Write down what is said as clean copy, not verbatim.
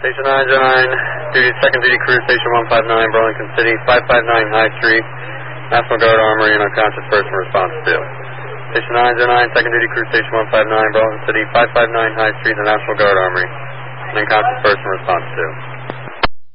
Station 909, duty, second duty crew, Station 159, Burlington City, 559 High Street, National Guard Armory, and unconscious person response to. Station 909, second duty crew, Station 159, Burlington City, 559 High Street, the National Guard Armory, and unconscious person response to.